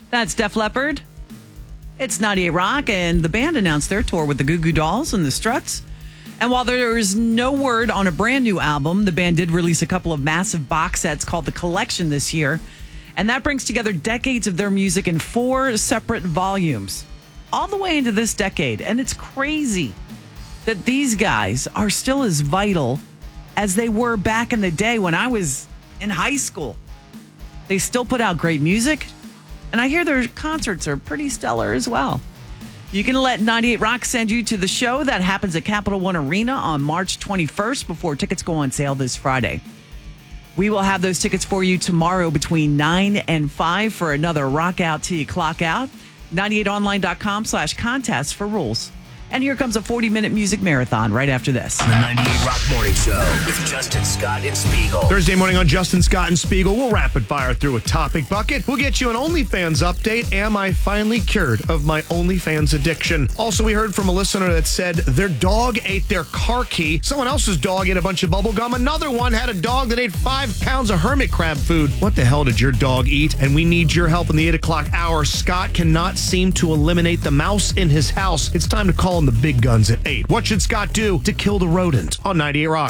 That's Def Leppard. It's 98 Rock, and the band announced their tour with the Goo Goo Dolls and the Struts. And while there is no word on a brand new album, the band did release a couple of massive box sets called The Collection this year. And that brings together decades of their music in 4 separate volumes, all the way into this decade. And it's crazy that these guys are still as vital as they were back in the day when I was in high school. They still put out great music, and I hear their concerts are pretty stellar as well. You can let 98 Rock send you to the show that happens at Capital One Arena on March 21st before tickets go on sale this Friday. We will have those tickets for you tomorrow between 9 and 5 for another Rock Out Till You Clock Out. 98online.com/contest for rules. And here comes a 40-minute music marathon right after this. The 98 Rock Morning Show with Justin Scott and Spiegel. Thursday morning on Justin Scott and Spiegel, we'll rapid fire through a topic bucket. We'll get you an OnlyFans update. Am I finally cured of my OnlyFans addiction? Also, we heard from a listener that said their dog ate their car key. Someone else's dog ate a bunch of bubble gum. Another one had a dog that ate 5 pounds of hermit crab food. What the hell did your dog eat? And we need your help in the 8 o'clock hour. Scott cannot seem to eliminate the mouse in his house. It's time to call him the big guns at 8. What should Scott do to kill the rodent on 98 Rock?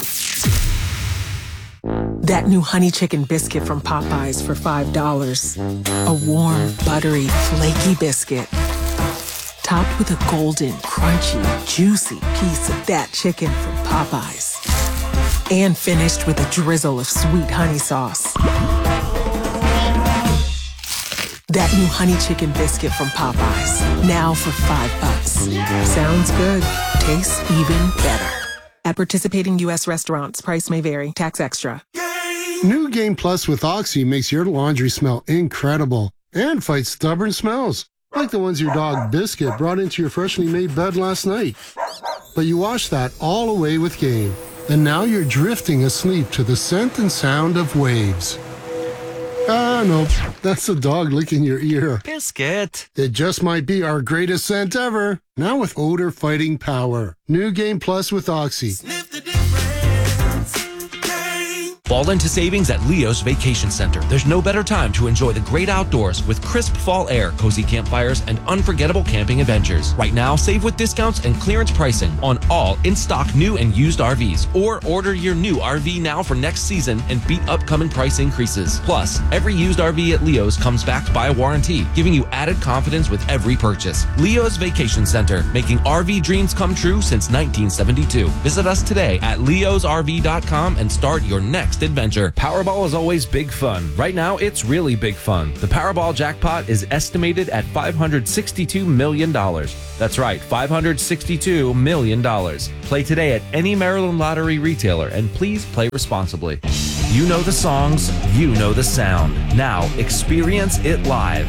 That new honey chicken biscuit from Popeyes for $5. A warm, buttery, flaky biscuit. Topped with a golden, crunchy, juicy piece of that chicken from Popeyes. And finished with a drizzle of sweet honey sauce. That new honey chicken biscuit from Popeyes. Now for $5. Sounds good. Tastes even better. At participating U.S. restaurants, price may vary. Tax extra. New Game Plus with Oxy makes your laundry smell incredible and fights stubborn smells, like the ones your dog Biscuit brought into your freshly made bed last night. But you wash that all away with Game, and now you're drifting asleep to the scent and sound of waves. No, that's the dog licking your ear. Biscuit. It just might be our greatest scent ever. Now with odor fighting power. New Game Plus with Oxy. Sniff the difference. Game. Fall into savings at Leo's Vacation Center. There's no better time to enjoy the great outdoors with crisp fall air, cozy campfires, and unforgettable camping adventures. Right now, save with discounts and clearance pricing on all in-stock new and used RVs. Or order your new RV now for next season and beat upcoming price increases. Plus, every used RV at Leo's comes backed by a warranty, giving you added confidence with every purchase. Leo's Vacation Center, making RV dreams come true since 1972. Visit us today at leosrv.com and start your next adventure. Powerball is always big fun. Right now, it's really big fun. The Powerball jackpot is estimated at $562 million. That's right, $562 million. Play today at any Maryland Lottery retailer, and please play responsibly. You know the songs, you know the sound. Now, experience it live.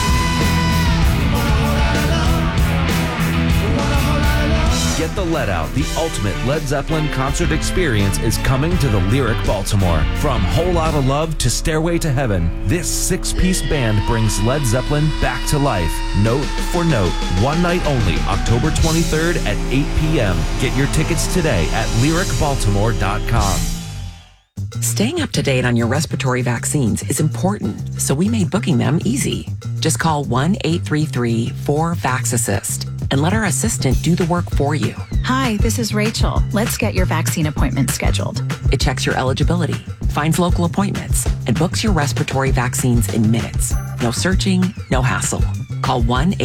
Get the Let Out, the ultimate Led Zeppelin concert experience is coming to the Lyric Baltimore. From Whole Lotta Love to Stairway to Heaven, this 6-piece band brings Led Zeppelin back to life, note for note. One night only, October 23rd at 8 p.m. Get your tickets today at lyricbaltimore.com. Staying up to date on your respiratory vaccines is important, so we made booking them easy. Just call 1-833-4-VAX-ASSIST and let our assistant do the work for you. Hi, this is Rachel. Let's get your vaccine appointment scheduled. It checks your eligibility, finds local appointments, and books your respiratory vaccines in minutes. No searching, no hassle. Call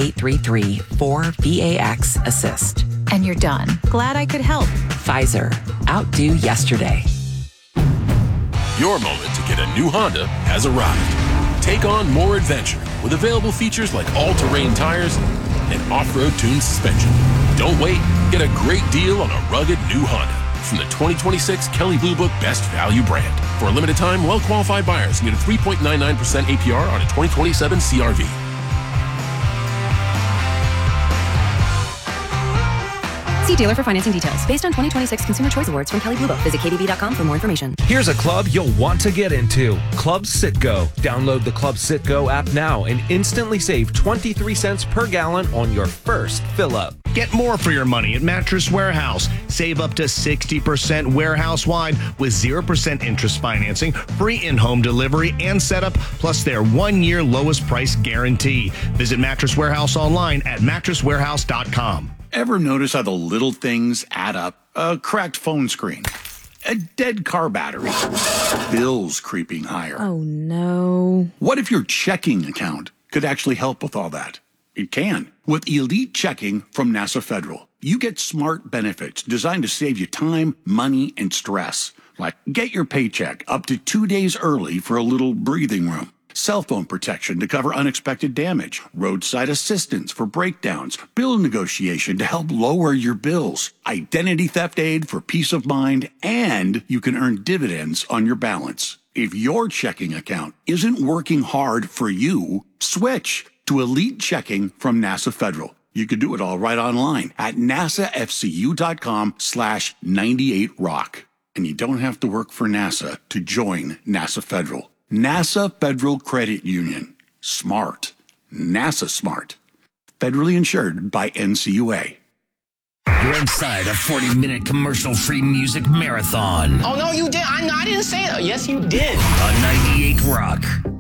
1-833-4-VAX-ASSIST. And you're done. Glad I could help. Pfizer. Outdo yesterday. Your moment to get a new Honda has arrived. Take on more adventure with available features like all-terrain tires and off-road tuned suspension. Don't wait. Get a great deal on a rugged new Honda from the 2026 Kelley Blue Book Best Value brand. For a limited time, well-qualified buyers can get a 3.99% APR on a 2027 CRV. See See dealer for financing details. Based on 2026 Consumer Choice Awards from Kelley Blue Book. Visit KBB.com for more information. Here's a club you'll want to get into. Club Citgo. Download the Club Citgo app now and instantly save 23 cents per gallon on your first fill-up. Get more for your money at Mattress Warehouse. Save up to 60% warehouse-wide with 0% interest financing, free in-home delivery and setup, plus their 1-year lowest price guarantee. Visit Mattress Warehouse online at mattresswarehouse.com. Ever notice how the little things add up? A cracked phone screen, a dead car battery, bills creeping higher. Oh, no. What if your checking account could actually help with all that? It can. With Elite Checking from NASA Federal, you get smart benefits designed to save you time, money, and stress. Like get your paycheck up to 2 days early for a little breathing room. Cell phone protection to cover unexpected damage, roadside assistance for breakdowns, bill negotiation to help lower your bills, identity theft aid for peace of mind, and you can earn dividends on your balance. If your checking account isn't working hard for you, switch to Elite Checking from NASA Federal. You can do it all right online at nasafcu.com/98rock. And you don't have to work for NASA to join NASA Federal. NASA Federal Credit Union. Smart. NASA smart. Federally insured by NCUA. You're inside a 40-minute commercial-free music marathon Oh, no, you did. I didn't say that. Yes, you did. on 98 Rock.